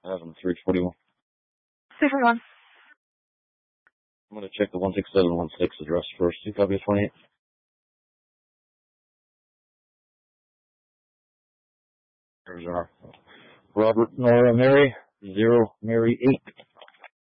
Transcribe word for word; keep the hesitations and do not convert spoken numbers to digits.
I have them three forty-one. three forty-one. I'm going to check the one six seven one six address first. You copy twenty-eight? There's our Robert, Nora, Mary, zero, Mary, eight.